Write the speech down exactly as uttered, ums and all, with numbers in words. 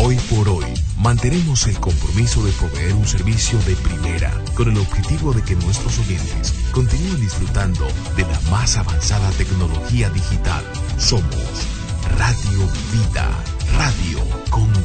Hoy por hoy, mantenemos el compromiso de proveer un servicio de primera, con el objetivo de que nuestros oyentes continúen disfrutando de la más avanzada tecnología digital. Somos Radio Vida, radio con